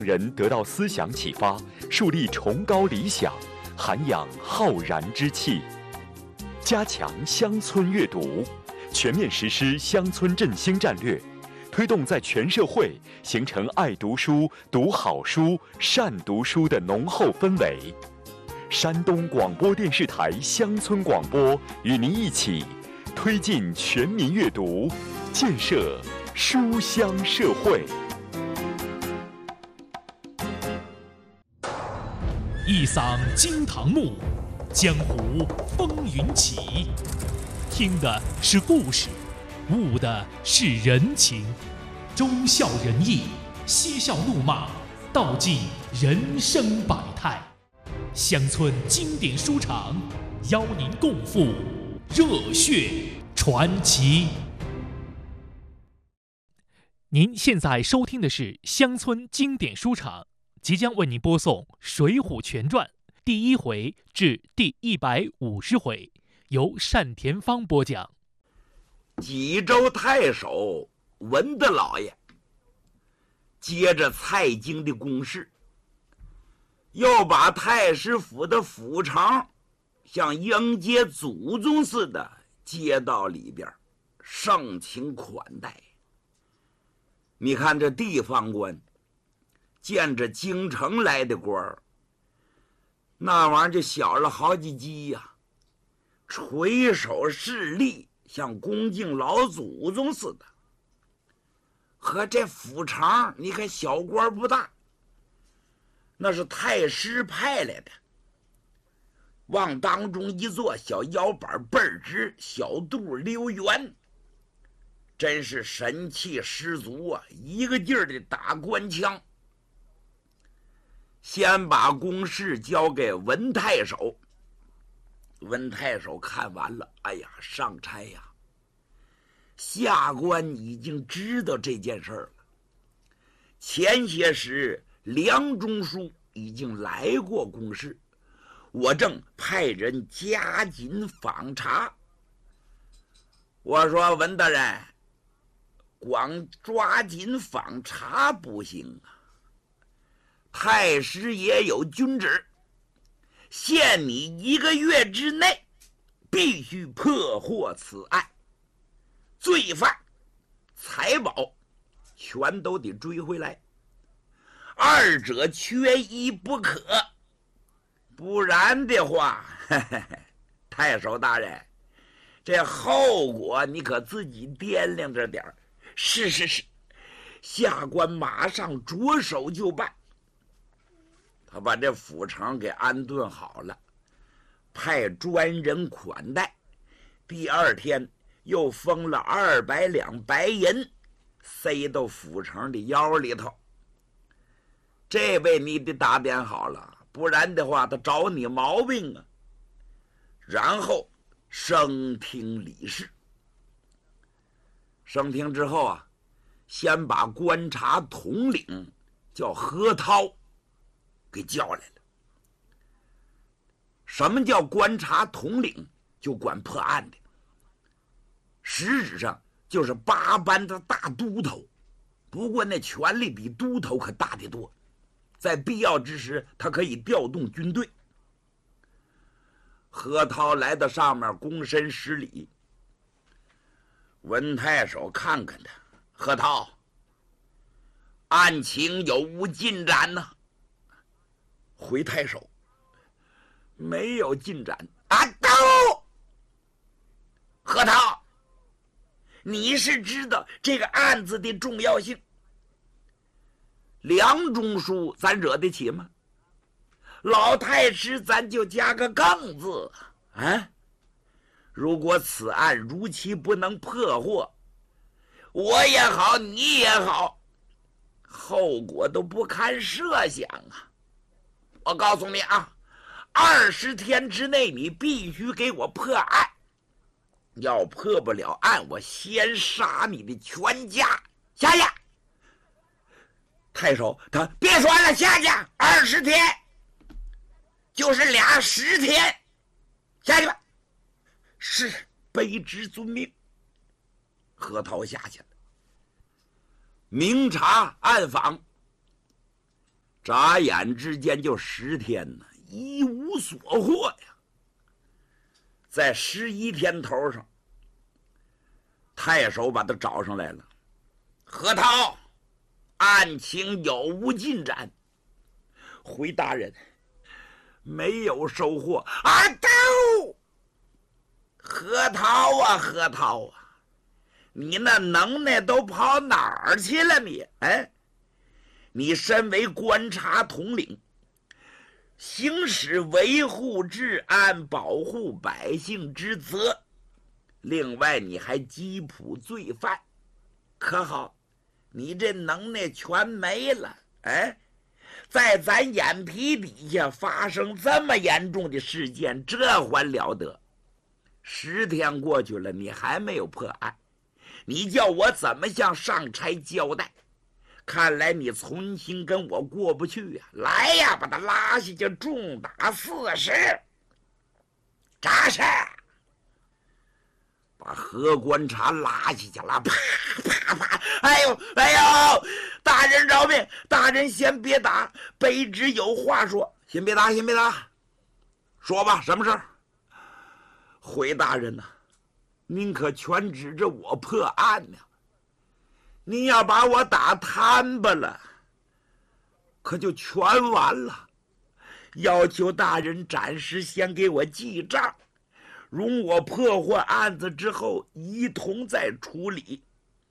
人得到思想启发，树立崇高理想，涵养浩然之气，加强乡村阅读，全面实施乡村振兴战略，推动在全社会形成爱读书、读好书、善读书的浓厚氛围。山东广播电视台乡村广播与您一起推进全民阅读，建设书香社会。 一嗓惊堂木，江湖风云起。听的是故事，悟的是人情。忠孝仁义，嬉笑怒骂，道尽人生百态。乡村经典书场，邀您共赴热血传奇。您现在收听的是乡村经典书场，即将为您播送《水浒全传》第1回至第150回，由单田芳播讲。 济州太守文德老爷接着蔡京的攻势，又把太师府的府城像迎接祖宗似的接到里边，盛情款待。你看这地方官见着京城来的官儿，那玩意儿就小了好几级呀，垂手侍立，像恭敬老祖宗似的。和这府城你看小官不大，那是太师派来的，往当中一坐，小腰板倍儿直，小肚溜圆，真是神气十足啊，一个劲儿的打官腔。先把公事交给文太守，文太守看完了，哎呀，上差呀，下官已经知道这件事儿了。前些时梁中书已经来过公事，我正派人加紧访查。我说文大人，光抓紧访查不行啊，太师也有军旨，限你1个月之内必须破获此案，罪犯财宝全都得追回来，二者缺一不可，不然的话，太守大人，这后果你可自己掂量着点儿。是，下官马上着手就办。他把这府城给安顿好了，派专人款待。第2天又封了200两白银，塞到府城的腰里头。这位你得打点好了，不然的话他找你毛病啊。然后升听理事，升听之后啊，先把观察统领叫何涛给叫来了。什么叫观察统领？就管破案的，实质上就是8班的大都头，不过那权力比都头可大得多，在必要之时他可以调动军队。何涛来到上面躬身施礼，文太守看看他，何涛，案情有无进展呢？回太守，没有进展啊！都，何涛，你是知道这个案子的重要性，梁中书咱惹得起吗？老太师咱就加个更字啊！如果此案如期不能破获，我也好，你也好，后果都不堪设想啊！我告诉你啊，20天之内你必须给我破案，要破不了案，我先杀你的全家！下去！太守他别说了，下去！20天，就是俩10天，下去吧。是，卑职遵命。何涛下去了，明察暗访， 眨眼之间就10天呢，一无所获呀。在11天头上，太守把他找上来了。何涛，案情有无进展？回大人，没有收获。啊，都！何涛啊，何涛啊，你那能耐都跑哪儿去了你？哎，你身为观察统领，行使维护治安、保护百姓之责，另外你还缉捕罪犯，可好？你这能耐全没了。哎，在咱眼皮底下发生这么严重的事件，这还了得？10天过去了，你还没有破案，你叫我怎么向上差交代？看来你存心跟我过不去呀！来呀，把他拉下去，重打40，扎实！把何观察拉下去了，啪啪啪！哎呦哎呦！大人饶命！大人先别打，卑职有话说。先别打，先别打，说吧，什么事儿？回大人呐，您可全指着我破案呢。您要把我打摊巴了，可就全完了。要求大人暂时先给我记账，容我破获案子之后一同再处理。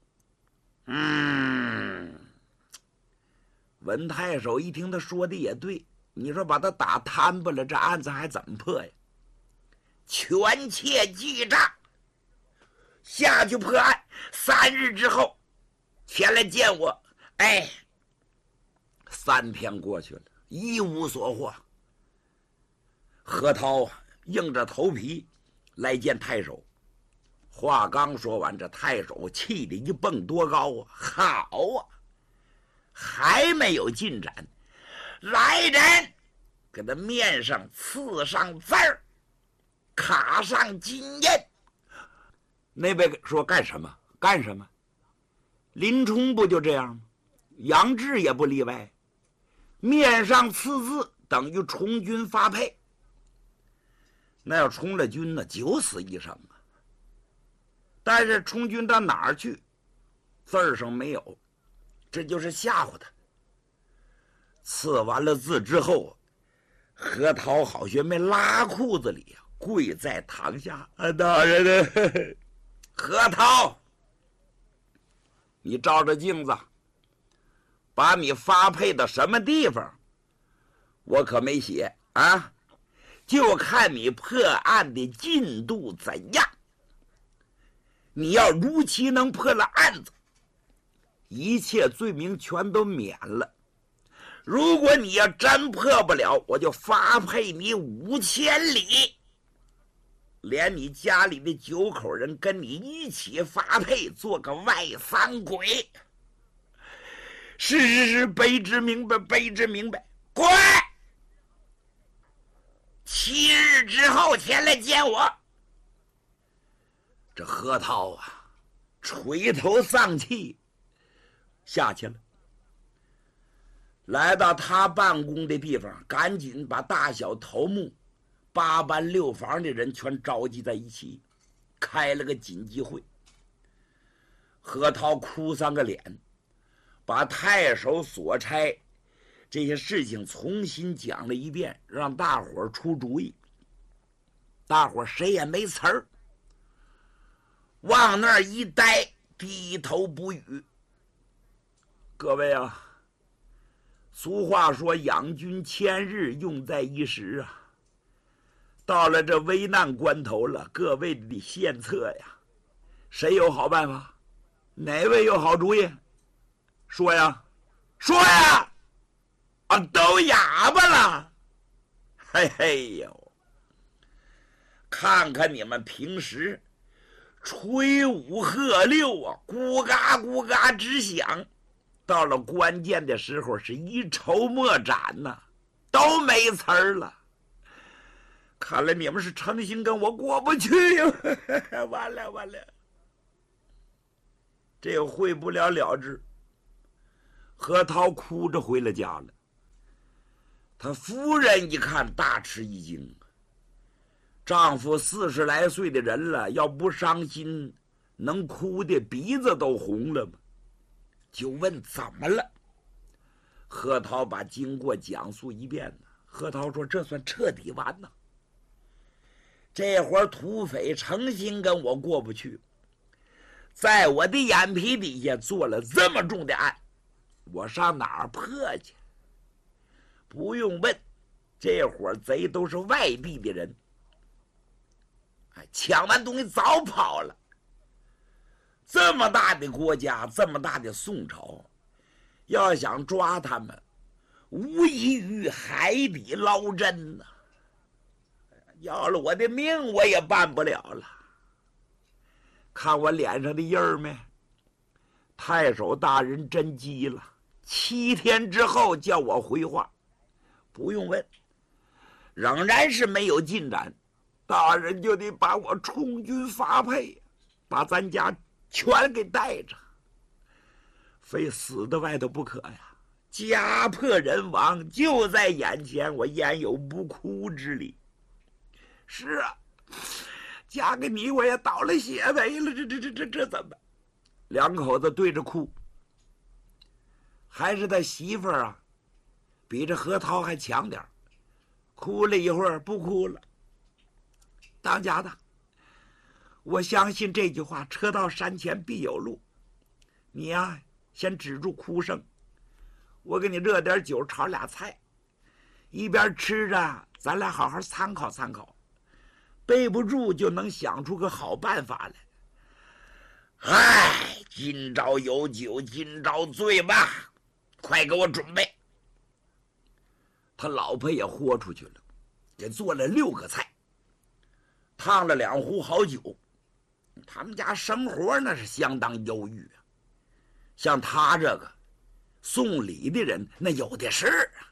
文太守一听他说的也对，你说把他打摊巴了，这案子还怎么破呀？全切记账，下去破案，3日之后前来见我。哎，3天过去了，一无所获。何涛硬着头皮来见太守，话刚说完，这太守气得一蹦多高啊！好啊，还没有进展，来人，给他面上刺上字儿，卡上金印。那位说干什么？干什么？林冲不就这样吗？杨志也不例外，面上刺字等于充军发配。那要充了军呢，9死1生啊！但是充军到哪儿去，字儿上没有，这就是吓唬他。刺完了字之后，何涛好学没拉裤子里啊，跪在堂下。大人呢？何涛，你照着镜子，把你发配到什么地方，我可没写啊，就看你破案的进度怎样。你要如期能破了案子，一切罪名全都免了。如果你要真破不了，我就发配你5000里，连你家里的9口人跟你一起发配，做个外三鬼。是，卑职明白，卑职明白。滚！7日之后前来见我。这何涛啊，垂头丧气下去了。来到他办公的地方，赶紧把大小头目、8班6房的人全召集在一起，开了个紧急会。何涛哭丧个脸，把太守所差这些事情重新讲了一遍，让大伙儿出主意。大伙儿谁也没词儿，往那儿一呆，低头不语。各位啊，俗话说养军千日，用在一时啊。到了这危难关头了，各位得献策呀。谁有好办法？哪位有好主意？说呀，说呀！啊，都哑巴了。嘿嘿呦，看看你们平时吹五喝六啊，咕嘎咕嘎直响，到了关键的时候是一筹莫展呐，都没词儿了。看来你们是诚心跟我过不去呀！完了完了，这个会不了了之。何涛哭着回了家了。 他夫人一看大吃一惊，丈夫40来岁的人了，要不伤心，能哭的鼻子都红了吗？就问怎么了。何涛把经过讲述一遍呢。何涛说：“这算彻底完了。这会儿土匪诚心跟我过不去，在我的眼皮底下做了这么重的案，我上哪儿破去？不用问，这伙贼都是外地的人，抢完东西早跑了。这么大的国家，这么大的宋朝，要想抓他们，无异于海底捞针呐！要了我的命，我也办不了了。看我脸上的印儿没？太守大人真急了，7天之后叫我回话。不用问，仍然是没有进展，大人就得把我充军发配，把咱家全给带着，非死在外头不可呀！家破人亡就在眼前，我焉有不哭之理？是啊，嫁给你我也倒了血霉了，这怎么？两口子对着哭。还是他媳妇儿啊，比这何涛还强点儿，哭了一会儿不哭了。当家的，我相信这句话：车到山前必有路。你呀，先止住哭声，我给你热点酒，炒俩菜，一边吃着，咱俩好好参考参考，背不住就能想出个好办法来。唉，今朝有酒今朝醉吧，快给我准备。他老婆也豁出去了，给做了6个菜，烫了2壶好酒。他们家生活那是相当优裕啊，像他这个送礼的人那有的是啊。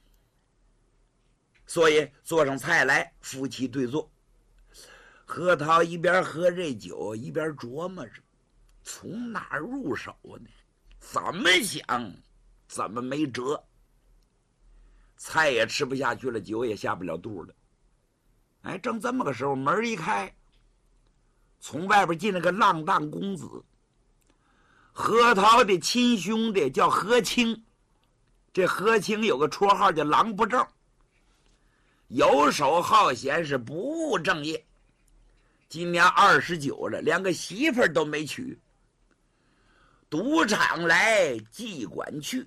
所以做上菜来，夫妻对坐。何涛一边喝这酒，一边琢磨着从哪儿入手呢？怎么想怎么没辙。菜也吃不下去了，酒也下不了肚了。哎，正这么个时候，门一开，从外边进了个浪荡公子，何涛的亲兄弟叫何清。这何清有个绰号叫狼不正，游手好闲，是不务正业。今年29了，连个媳妇儿都没娶。赌场来，妓馆去，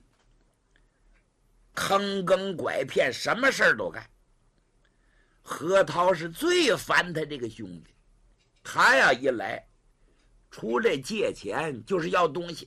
坑耕拐骗，什么事儿都干。何涛是最烦他这个兄弟，他呀一来，出来借钱就是要东西，